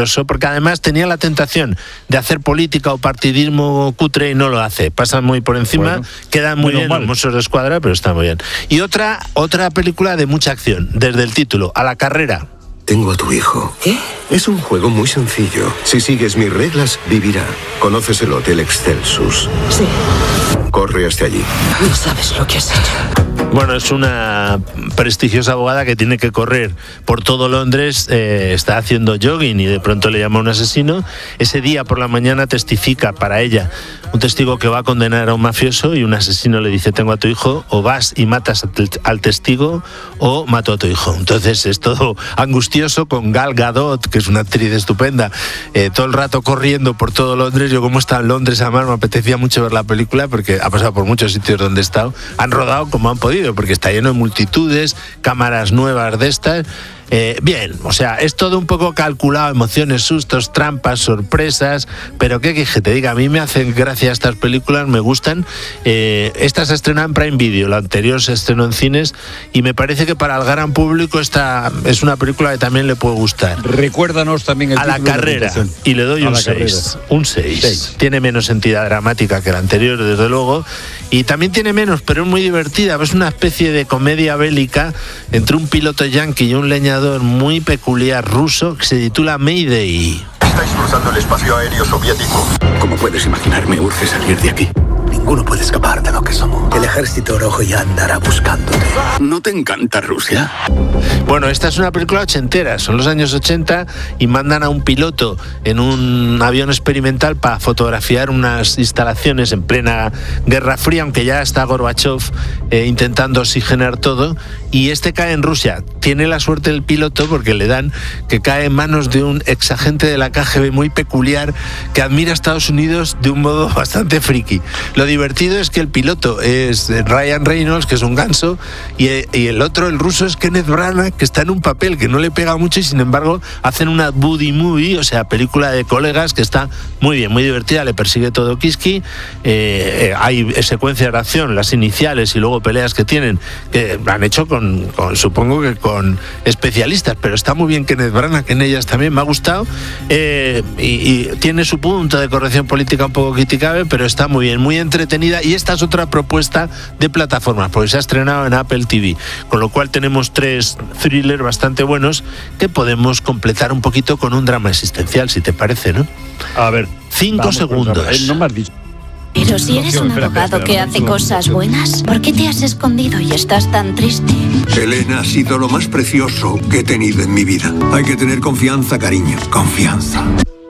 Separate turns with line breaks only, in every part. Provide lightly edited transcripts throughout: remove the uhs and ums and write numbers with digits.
gracioso, porque además tenía la tentación de hacer política o partidismo cutre y no lo hace. Pasa muy por encima, queda muy bien los Mossos de Escuadra, pero está muy bien. Y otra película de mucha acción, desde el título, A la carrera.
Tengo a tu hijo.
¿Qué?
Es un juego muy sencillo. Si sigues mis reglas, vivirá. ¿Conoces el Hotel Excelsus?
Sí.
Corre hasta allí.
No sabes lo que has hecho.
Bueno, es una prestigiosa abogada que tiene que correr por todo Londres, está haciendo jogging y de pronto le llama un asesino. Ese día por la mañana testifica para ella un testigo que va a condenar a un mafioso y un asesino le dice: tengo a tu hijo, o vas y matas al testigo o mato a tu hijo. Entonces es todo angustioso, con Gal Gadot, que es una actriz estupenda, todo el rato corriendo por todo Londres. Yo, como está en Londres, además me apetecía mucho ver la película porque ha pasado por muchos sitios donde he estado. Han rodado como han podido, porque está lleno de multitudes, cámaras nuevas de estas. Bien, o sea, es todo un poco calculado, emociones, sustos, trampas, sorpresas, pero qué que te diga, a mí me hacen gracia estas películas, me gustan. Esta se estrenó en Prime Video, la anterior se estrenó en cines, y me parece que para el gran público esta es una película que también le puede gustar.
Recuérdanos también el título.
A la carrera, y le doy un 6. Un 6. Tiene menos entidad dramática que la anterior, desde luego, y también tiene menos, pero es muy divertida. Es una especie de comedia bélica entre un piloto yanqui y un leñador muy peculiar ruso que se titula Mayday.
Estáis cruzando el espacio aéreo soviético.
Como puedes imaginar, me urge salir de aquí. Ninguno puede escapar de lo que somos. El ejército rojo ya andará buscándote. ¿No te encanta Rusia?
Bueno, esta es una película ochentera, son los años 80 y mandan a un piloto en un avión experimental para fotografiar unas instalaciones en plena Guerra Fría, aunque ya está Gorbachev intentando oxigenar todo, y este cae en Rusia. Tiene la suerte el piloto porque le dan que cae en manos de un exagente de la KGB muy peculiar que admira a Estados Unidos de un modo bastante friki. Lo divertido es que el piloto es Ryan Reynolds, que es un ganso, y el otro, el ruso, es Kenneth Branagh, que está en un papel que no le pega mucho y sin embargo hacen una buddy movie, o sea, película de colegas que está muy bien, muy divertida, le persigue todo Kiski, hay secuencias de acción, las iniciales y luego peleas que tienen, que han hecho supongo que con especialistas, pero está muy bien Kenneth Branagh en ellas también, me ha gustado, y tiene su punto de corrección política un poco criticable, pero está muy bien, muy entretenida, y esta es otra propuesta de plataformas, porque se ha estrenado en Apple TV, con lo cual tenemos 3 thrillers bastante buenos que podemos completar un poquito con un drama existencial, si te parece, ¿no?
A ver,
5 segundos.
No me has dicho.
Pero si eres un abogado que hace cosas buenas, ¿por qué te has escondido y estás tan triste?
Elena ha sido lo más precioso que he tenido en mi vida. Hay que tener confianza, cariño. Confianza.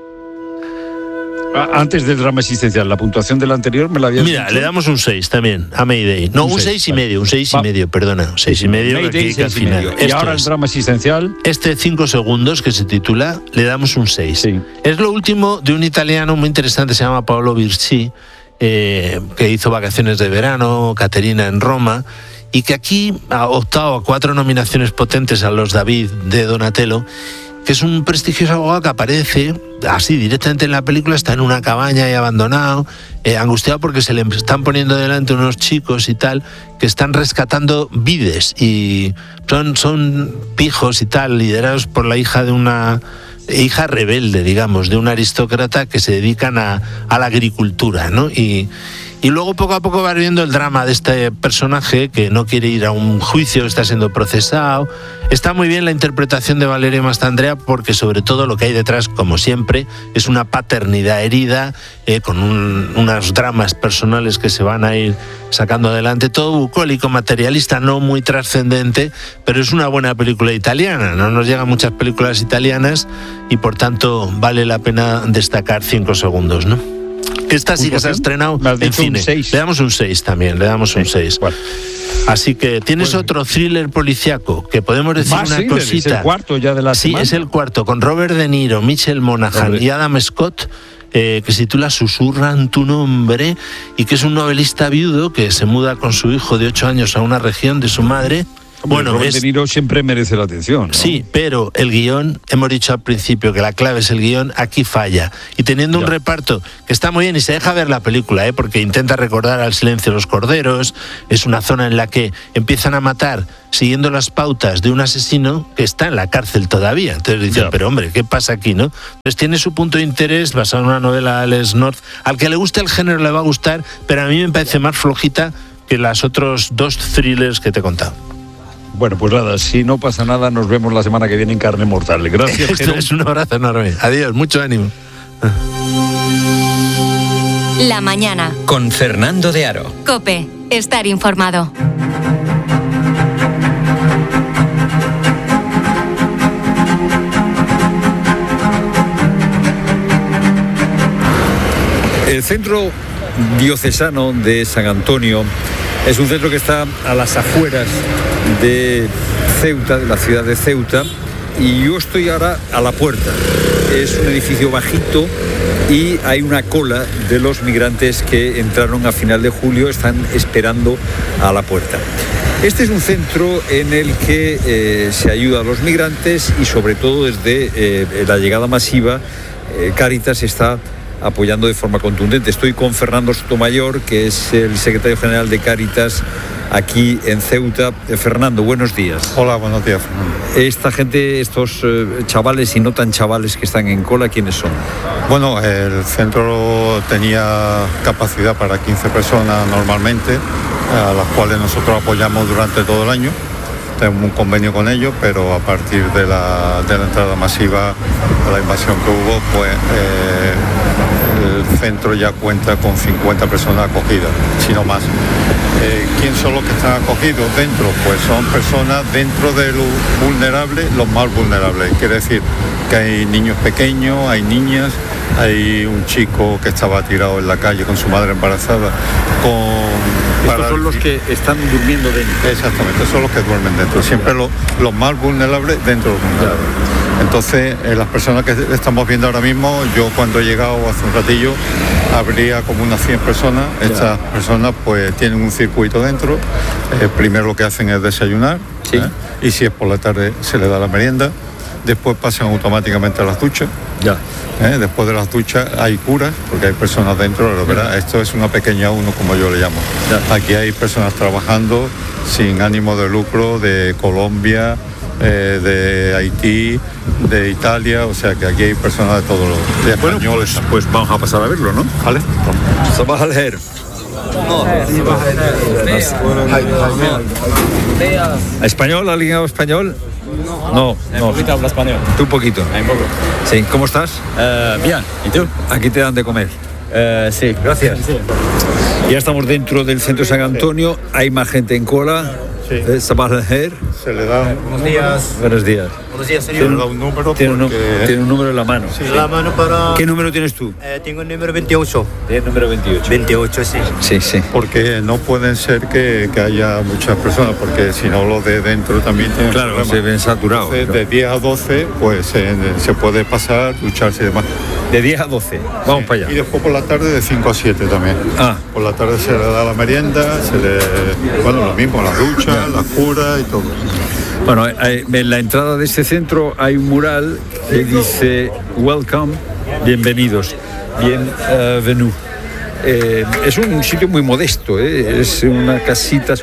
Antes del drama existencial, la puntuación del anterior me la había dicho.
Mira, le damos un 6 también a Mayday. No, un 6,5, un 6,5, perdona. Un 6,5 que al final.
Y ahora el drama existencial.
5 segundos, que se titula, le damos un 6.
Sí.
Es lo último de un italiano muy interesante, se llama Paolo Virci, que hizo Vacaciones de Verano, Caterina en Roma, y que aquí ha optado a 4 nominaciones potentes a los David de Donatello, que es un prestigioso abogado que aparece así directamente en la película, está en una cabaña y abandonado, angustiado porque se le están poniendo delante unos chicos y tal, que están rescatando vides, y son pijos y tal, liderados por la hija de una hija rebelde, digamos, de un aristócrata que se dedican a la agricultura, ¿no? Y luego poco a poco vas viendo el drama de este personaje que no quiere ir a un juicio, está siendo procesado. Está muy bien la interpretación de Valeria Mastandrea, porque sobre todo lo que hay detrás, como siempre, es una paternidad herida, con unos dramas personales que se van a ir sacando adelante. Todo bucólico, materialista, no muy trascendente, pero es una buena película italiana. No nos llegan muchas películas italianas y por tanto vale la pena destacar 5 segundos, ¿no? Esta sí que se ha estrenado en cine. Le damos un 6 también, le damos un 6. Bueno. Así que tienes otro thriller policiaco, que podemos decir una cosita.
Es el cuarto ya de la semana.
Sí, es el cuarto, con Robert De Niro, Michelle Monaghan y Adam Scott, que se titula Susurran tu nombre, y que es un novelista viudo que se muda con su hijo de 8 años a una región de su madre, Bueno,
Robert De Niro siempre merece la atención, ¿no?
Sí, pero el guión, hemos dicho al principio que la clave es el guión, aquí falla. Y teniendo un reparto que está muy bien y se deja ver la película, porque intenta recordar Al silencio de los corderos, es una zona en la que empiezan a matar siguiendo las pautas de un asesino que está en la cárcel todavía. Entonces dicen, pero hombre, ¿qué pasa aquí, no? Entonces tiene su punto de interés basado en una novela de Alex North. Al que le guste el género le va a gustar, pero a mí me parece más flojita que las otros 2 thrillers que te he contado.
Bueno, pues nada, si no pasa nada, nos vemos la semana que viene en Carne Mortal. Gracias,
Esto es un abrazo enorme. Adiós, mucho ánimo.
La mañana.
Con Fernando de Aro.
COPE. Estar informado.
El Centro Diocesano de San Antonio es un centro que está a las afueras de Ceuta, de la ciudad de Ceuta, y yo estoy ahora a la puerta. Es un edificio bajito y hay una cola de los migrantes que entraron a final de julio, están esperando a la puerta. Este es un centro en el que se ayuda a los migrantes y sobre todo desde la llegada masiva, Cáritas está apoyando de forma contundente. Estoy con Fernando Sotomayor, que es el secretario general de Cáritas aquí en Ceuta. Fernando, buenos días.
Hola, buenos días, Fernando.
Esta gente, estos chavales y no tan chavales que están en cola, ¿quiénes son?
Bueno, el centro tenía capacidad para 15 personas normalmente, a las cuales nosotros apoyamos durante todo el año. Tenemos un convenio con ellos, pero a partir de la entrada masiva, de la invasión que hubo, pues el centro ya cuenta con 50 personas acogidas, si no más. ¿Quién son los que están acogidos dentro? Pues son personas dentro de lo vulnerable, los más vulnerables. Quiere decir que hay niños pequeños, hay niñas, hay un chico que estaba tirado en la calle con su madre embarazada.
Estos son los que están durmiendo dentro.
Exactamente, son los que duermen dentro. Siempre los más vulnerables dentro de los vulnerables. Entonces, las personas que estamos viendo ahora mismo, yo cuando he llegado hace un ratillo, habría como unas 100 personas. Estas personas pues tienen un circuito dentro. Primero lo que hacen es desayunar, ¿sí? Y si es por la tarde se les da la merienda. Después pasan automáticamente a las duchas. Después de las duchas hay curas, porque hay personas dentro, ¿verdad? Esto es una pequeña uno, como yo le llamo. Aquí hay personas trabajando sin ánimo de lucro, de Colombia, de Haití, de Italia, o sea que aquí hay personas de todos los españoles.
Bueno, pues vamos a pasar a verlo, ¿no?
¿Vale?
Sabah al-Khair. ¿Español? ¿Alguien habla español? No.
Poquito habla español.
¿Tú un poquito?
Un poco.
Sí, ¿cómo estás?
Bien, ¿y tú?
Aquí te dan de comer.
Sí.
Gracias.
Sí.
Ya estamos dentro del centro de San Antonio, hay más gente en cola. Sabah al-Khair.
Se le da
buenos días.
Buenos días.
Buenos días, señor.
Se le da un número
tiene un número en la mano.
Sí. La mano para...
¿Qué número tienes tú?
Tengo el número 28.
¿Tienes número 28?
28, sí.
Sí.
Porque no pueden ser que haya muchas personas, porque si no los de dentro también tienen problemas.
Se ven saturados.
Entonces, de 10 a 12 pues se puede pasar, ducharse y demás.
De 10 a 12, vamos para allá.
Y después por la tarde de 5 a 7 también. Por la tarde se le da la merienda, lo mismo, la ducha, la cura y todo.
Bueno, en la entrada de este centro hay un mural que dice Welcome, bienvenidos, bienvenue. Es un sitio muy modesto, es una casita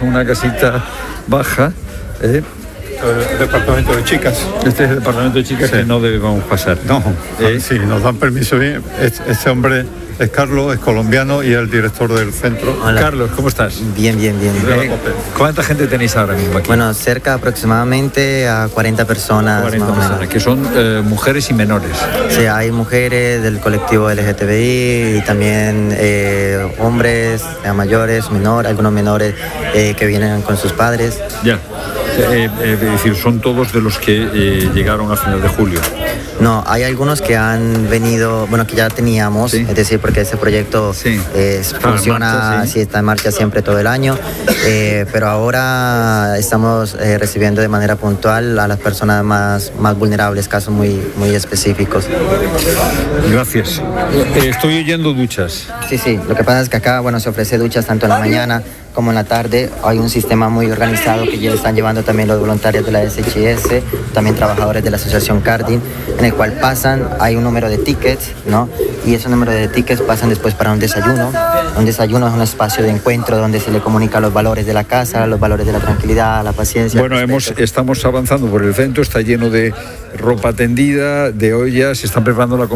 baja.
El departamento de chicas.
Este es el departamento de chicas, sí. Que no debemos pasar.
No, sí, nos dan permiso bien. Este hombre es Carlos, es colombiano y es el director del centro.
Hola.
Carlos, ¿cómo estás?
Bien.
¿Cuánta gente tenéis ahora mismo aquí?
Bueno, cerca aproximadamente a 40 personas.
40 personas, que son mujeres y menores.
Sí, hay mujeres del colectivo LGTBI y también hombres mayores, algunos menores que vienen con sus padres.
Ya. Es decir, son todos de los que llegaron a final de julio.
No, hay algunos que han venido, que ya teníamos, es decir, porque ese proyecto funciona, está en marcha siempre todo el año, pero ahora estamos recibiendo de manera puntual a las personas más vulnerables, casos muy específicos.
Gracias. Estoy oyendo duchas.
Sí, lo que pasa es que acá, se ofrece duchas tanto en la mañana como en la tarde, hay un sistema muy organizado que ya están llevando también los voluntarios de la SHS, también trabajadores de la asociación Cardin, en el cual pasan, hay un número de tickets, ¿no? Y ese número de tickets pasan después para un desayuno. Un desayuno es un espacio de encuentro donde se le comunica los valores de la casa, los valores de la tranquilidad, la paciencia.
Bueno, estamos avanzando por el centro, está lleno de ropa tendida, de ollas, se están preparando la comida.